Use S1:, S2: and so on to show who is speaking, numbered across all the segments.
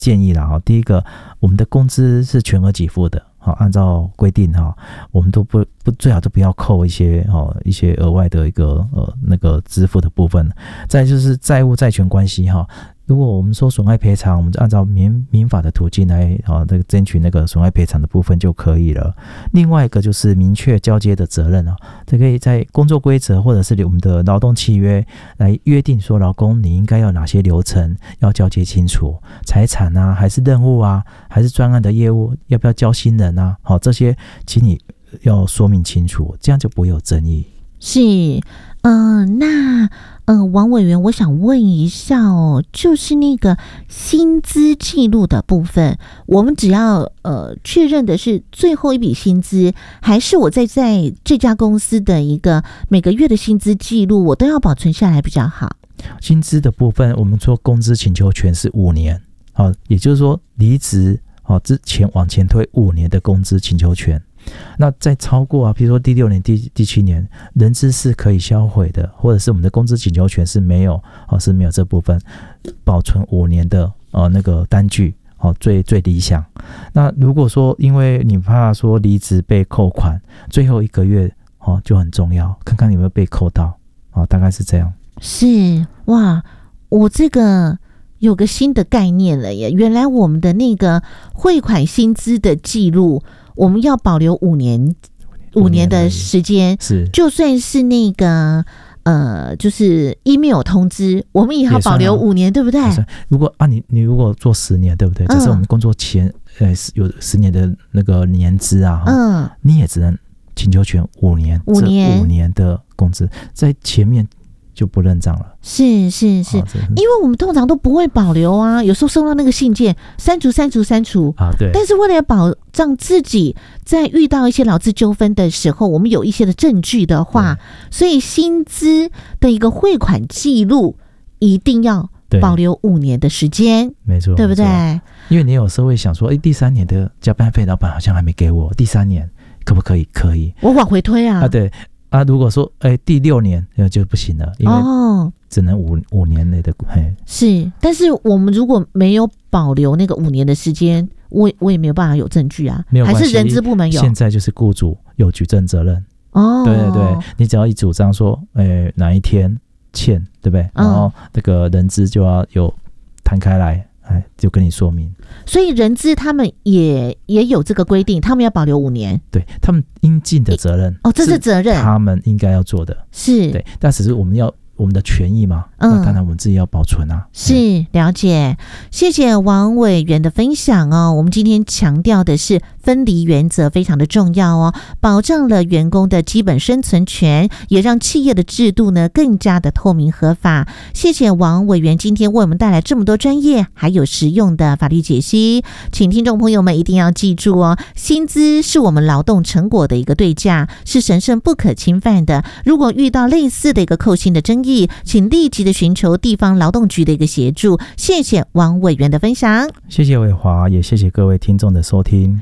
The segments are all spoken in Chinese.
S1: 建议啦，第一个，我们的工资是全额给付的，按照规定我们都不最好都不要扣一些额外的一个那个支付的部分。再就是债务债权关系如果我们说损害赔偿，我们就按照民法的途径来这个争取那个损害赔偿的部分就可以了。另外一个就是明确交接的责任这可以在工作规则或者是我们的劳动契约来约定说，劳工你应该要哪些流程要交接清楚，财产还是任务还是专案的业务要不要交新人这些请你要说明清楚，这样就不会有争议。
S2: 是那王委员，我想问一下就是那个薪资记录的部分，我们只要确认的是最后一笔薪资，还是我在这家公司的一个每个月的薪资记录，我都要保存下来比较好？
S1: 薪资的部分，我们说工资请求权是5年也就是说离职之前往前推5年的工资请求权。那再超过比如说第6年、第7年，人资是可以销毁的，或者是我们的工资请求权是没有这部分，保存5年的那个单据最理想。那如果说因为你怕说离职被扣款，最后1个月就很重要，看看有没有被扣到大概是这样。
S2: 是哇，我这个有个新的概念了耶！原来我们的那个汇款薪资的记录，我们要保留5年的时间，
S1: 是
S2: 就算是那个就是 email 通知，我们也要保留5年，对不对？
S1: 如果你如果做10年，对不对？就是我们工作前有10年的那个年资你也只能请求权5年，这5年的工资在前面就不认账了。
S2: 是因为我们通常都不会保留有时候收到那个信件删除
S1: 对。
S2: 但是为了保障自己在遇到一些劳资纠纷的时候，我们有一些的证据的话，所以薪资的一个汇款记录一定要保留5年的时间，
S1: 没错，
S2: 对不对？
S1: 因为你有时候会想说第3年的加班费老板好像还没给我，第3年可不可以？可以，
S2: 我往回推
S1: 对如果说第6年就不行了，因为只能5年内的
S2: 是。但是我们如果没有保留那个5年的时间，我也没有办法有证据
S1: 没有关系，
S2: 还是人资部门有。
S1: 现在就是雇主有举证责任对，你只要一主张说哪一天欠，对不对？然后那个人资就要有摊开来就跟你说明。
S2: 所以人资他们也有这个规定，他们要保留5年，
S1: 对，他们应尽的责任
S2: 这是责任，
S1: 他们应该要做的，
S2: 是
S1: 对，但只是我们的权益嘛，那当然我们自己要保存
S2: 是了解。谢谢王委员的分享我们今天强调的是分离原则非常的重要保障了员工的基本生存权，也让企业的制度呢更加的透明合法。谢谢王委员今天为我们带来这么多专业还有实用的法律解析，请听众朋友们一定要记住薪资是我们劳动成果的一个对价，是神圣不可侵犯的。如果遇到类似的一个扣薪的争议，请立即的寻求地方劳动局的一个协助。谢谢王委员的分享，
S1: 谢谢伟华，也谢谢各位听众的收听。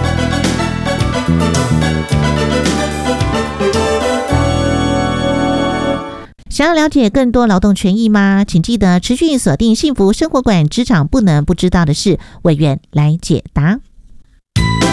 S2: 想要了解更多劳动权益吗？请记得持续锁定幸福生活馆，职场不能不知道的事，委员来解答。